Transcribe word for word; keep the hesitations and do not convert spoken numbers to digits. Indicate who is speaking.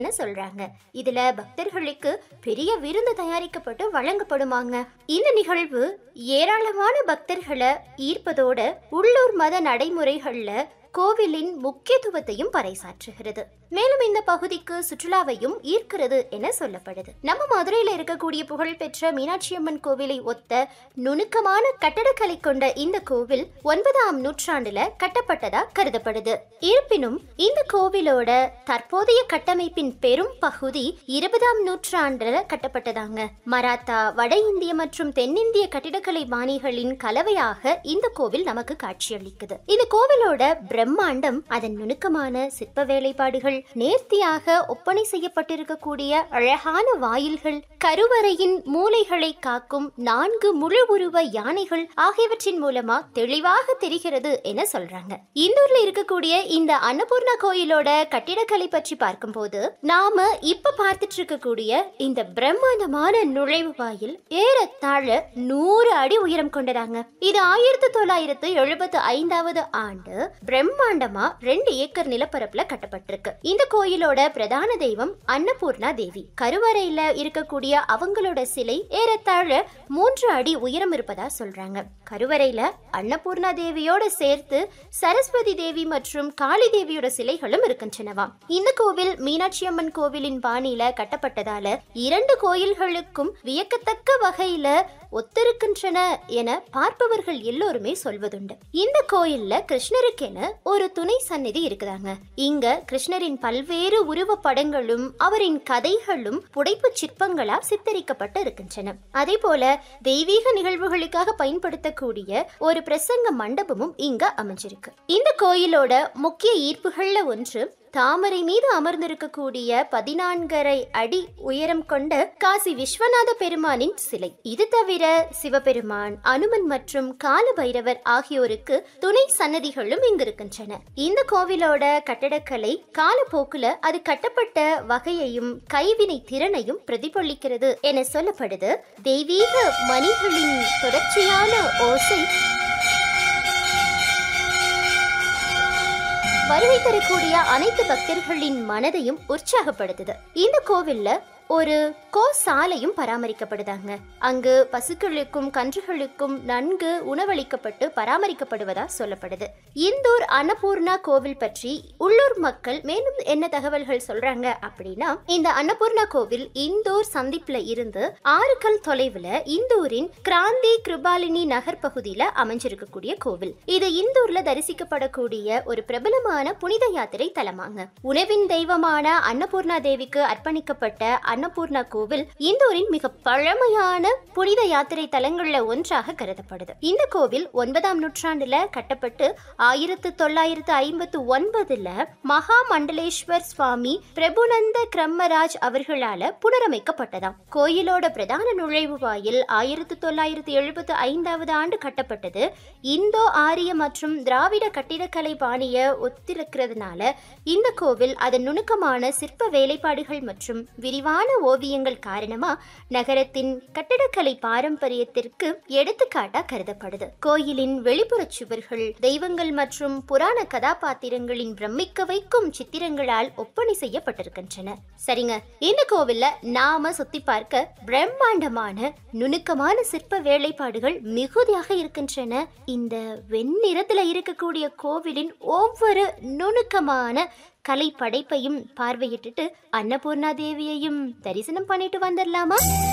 Speaker 1: சொல்றாங்க. இதுல பக்தர்களுக்கு பெரிய விருந்து தயாரிக்கப்பட்டு வழங்கப்படுமாங்க. இந்த நிகழ்வு ஏராளமான பக்தர்களை ஈர்ப்பதோட உள்ளூர் மத நடைமுறைகள்ல கோவிலின் முக்கியத்துவத்தையும் பறைசாற்றுகிறது. மேலும் இந்த பகுதிக்கு சுற்றுலாவையும் ஈர்க்கிறது என சொல்லப்படுது. நம்ம மதுரையில இருக்கக்கூடிய புகழ்பெற்ற மீனாட்சி அம்மன் கோவிலை ஒத்த நுணுக்கமான கட்டடக்கலை கொண்ட இந்த கோவில் ஒன்பதாம் நூற்றாண்டுல கட்டப்பட்டதா கருதப்படுது. இருப்பினும் இந்த கோவிலோட தற்போதைய கட்டமைப்பின் பெரும் பகுதி இருபதாம் நூற்றாண்டுல கட்டப்பட்டதாங்க. மராத்தா, வட இந்திய மற்றும் தென்னிந்திய கட்டிடக்கலை பாணிகளின் கலவையாக இந்த கோவில் நமக்கு காட்சியளிக்குது. இந்த கோவிலோட பிரம்மாண்டம், அதன் நுணுக்கமான சிற்ப வேலைப்பாடுகள், நேர்த்தியாக ஒப்பனை செய்யப்பட்டிருக்கக்கூடிய அழகான வாயில்கள், கருவறையின் மூலைகளை காக்கும் நான்கு முழு உருவ யானைகள் ஆகியவற்றின் மூலமா தெளிவாக தெரிகிறது என சொல்றாங்க. இந்தூர்ல இருக்கக்கூடிய இந்த அன்னபூர்ணா கோயிலோட கட்டிடக்கலை பற்றி பார்க்கும்போது நாம இப்ப பார்த்துட்டு இருக்கக்கூடிய இந்த பிரம்மாண்டமான நுழைவு வாயில் ஏறத்தாழ நூறு அடி உயரம் கொண்டதாங்க. இது ஆயிரத்தி தொள்ளாயிரத்து எழுபத்தி ஐந்தாவது ஆண்டு பிரம்மாண்டமா ரெண்டு ஏக்கர் நிலப்பரப்புல கட்டப்பட்டிருக்கு. இந்த கோயிலோட பிரதான தெய்வம் அன்னபூர்ணா தேவி. கருவறையில இருக்கக்கூடிய அவங்களோட சிலை ஏறத்தாழ மூன்று அடி உயரம் இருப்பதா சொல்றாங்க. கருவறையில அன்னபூர்ணா தேவியோட சேர்த்து சரஸ்வதி தேவி மற்றும் காளி தேவியோட சிலைகளும் இருக்கின்றனவாம். இந்த கோவில் மீனாட்சி அம்மன் கோவிலின் பாணியில கட்டப்பட்டதால இரண்டு கோயில்களுக்கும் வியக்கத்தக்க வகையில ஒத்திருக்கின்றன என பார்ப்பவர்கள் எல்லோருமே சொல்வதுண்டு. இந்த கோயில்ல கிருஷ்ணருக்கென ஒரு துணை சந்நிதி இருக்குதாங்க. இங்க கிருஷ்ணரின் பல்வேறு உருவ படங்களும் அவரின் கதைகளும் புடைப்பு சிற்பங்களா சித்தரிக்கப்பட்டு இருக்கின்றன. அதே போல தெய்வீக நிகழ்வுகளுக்காக பயன்படுத்தக்கூடிய ஒரு பிரசங்க மண்டபமும் இங்க அமைஞ்சிருக்கு. இந்த கோயிலோட முக்கிய ஈர்ப்புகள்ல ஒன்று தாமரை மீது அமர்ந்திருக்கக்கூடிய பதினான்கரை அடி உயரம் கொண்ட காசி விஸ்வநாத பெருமானின் சிலை. இது தவிர சிவபெருமான், அனுமன் மற்றும் கால பைரவர் ஆகியோருக்கு துணை சன்னதிகளும் இங்கு இருக்கின்றன. இந்த கோவிலோட கட்டடக்கலை காலப்போக்குல அது கட்டப்பட்ட வகையையும் கைவினை திறனையும் பிரதிபலிக்கிறது என சொல்லப்படுது. தெய்வீக மணிகளின் தொடர்ச்சியான ஓசை வருகை தரக்கூடிய அனைத்து பக்தர்களின் மனதையும் உற்சாகப்படுத்துது. இந்த கோவில்ல ஒரு கோசாலையும் பராமரிக்கப்படுதாங்க. அங்கு பசுக்களுக்கும் கன்றுகளுக்கும் நன்கு உணவளிக்கப்பட்டு பராமரிக்கப்படுவதா சொல்லப்படுது. இந்தூர் அன்னபூர்ணா கோவில் பற்றி உள்ளூர் மக்கள் மேலும் என்ன தகவல்கள் சொல்றாங்க அப்படின்னா, இந்த அன்னபூர்ணா கோவில் இந்தூர் சந்திப்புல இருந்து ஆறு கல் தொலைவுல இந்தூரின் கிராந்தி கிருபாலினி நகர் பகுதியில அமைஞ்சிருக்கக்கூடிய கோவில். இது இந்தூர்ல தரிசிக்கப்படக்கூடிய ஒரு பிரபலமான புனித யாத்திரை தலமாங்க. உணவின் தெய்வமான அன்னபூர்ணா தேவிக்கு அர்ப்பணிக்கப்பட்ட அன்னபூர்ணா கோவில் இந்தூரின் மிக பழமையான புனித யாத்திரை தலங்கள்ல ஒன்றாக கருதப்படுது. இந்த கோவில் ஒன்பதாம் நூற்றாண்டுல கட்டப்பட்டு ஆயிரத்தி தொள்ளாயிரத்தி ஐம்பத்தி ஒன்பதுல மகா மண்டலேஸ்வர் சுவாமி பிரபுநந்த கிரம்மராஜ் அவர்களால புனரமைக்கப்பட்டதாம். கோயிலோட பிரதான நுழைவு வாயில் ஆயிரத்தி தொள்ளாயிரத்தி எழுபத்தி ஐந்தாவது ஆண்டு கட்டப்பட்டது. இந்தோ ஆரிய மற்றும் திராவிட கட்டிடக்கலை பாணிய ஒத்திருக்கிறதுனால இந்த கோவில் அதன் நுணுக்கமான சிற்ப வேலைப்பாடுகள் மற்றும் விரிவான ஓவியங்கள் காரணமா நகரத்தின் கட்டடக்கலை பாரம்பரியத்திற்கு எடுத்துக்காட்டா கருதப்படுது. கோயிலின் வெளிப்புற சுவர்கள் தெய்வங்கள் மற்றும் புராண கதாபாத்திரங்களின் பிரமிக்க வைக்கும் சித்திரங்களால் ஒப்பனை செய்யப்பட்டிருக்கின்றன. சரிங்க, இந்த கோவில்ல நாம சுத்தி பார்க்க பிரம்மாண்டமான நுணுக்கமான சிற்ப வேலைப்பாடுகள் மிகுதியாக இருக்கின்றன. இந்த வெண்ணிறத்துல இருக்கக்கூடிய கோவிலின் ஒவ்வொரு நுணுக்கமான கலை படைப்பையும் பார்வையிட்டுட்டு அன்னபூர்ணா தேவியையும் தரிசனம் பண்ணிட்டு வந்துடலாமா?